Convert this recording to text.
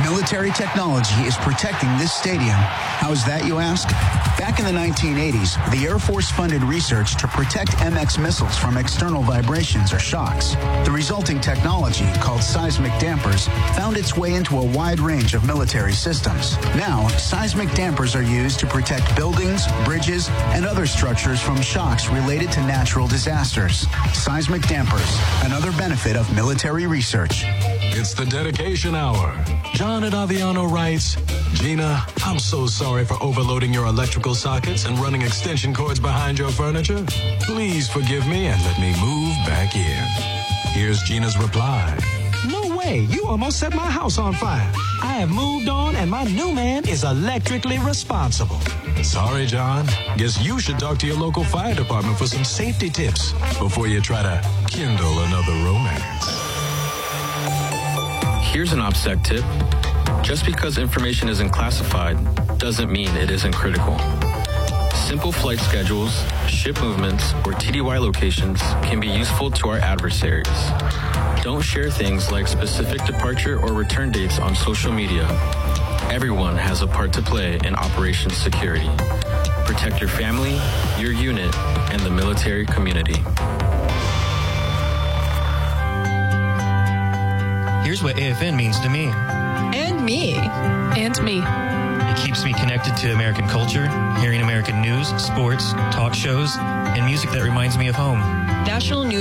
Military technology is protecting this stadium. How is that, you ask? Back in the 1980s, the Air Force funded research to protect MX missiles from external vibrations or shocks. The resulting technology, called seismic dampers, found its way into a wide range of military systems. Now, seismic dampers are used to protect buildings, bridges, and other structures from shocks related to natural disasters. Seismic dampers, another benefit of military research. It's the dedication hour. John at Aviano writes, Gina, I'm so sorry for overloading your electrical sockets and running extension cords behind your furniture. Please forgive me and let me move back in. Here's Gina's reply. No way. You almost set my house on fire. I have moved on and my new man is electrically responsible. Sorry, John. Guess you should talk to your local fire department for some safety tips before you try to kindle another romance. Here's an OPSEC tip. Just because information isn't classified doesn't mean it isn't critical. Simple flight schedules, ship movements, or TDY locations can be useful to our adversaries. Don't share things like specific departure or return dates on social media. Everyone has a part to play in operations security. Protect your family, your unit, and the military community. Here's what AFN means to me. And me. And me. It keeps me connected to American culture, hearing American news, sports, talk shows, and music that reminds me of home. National News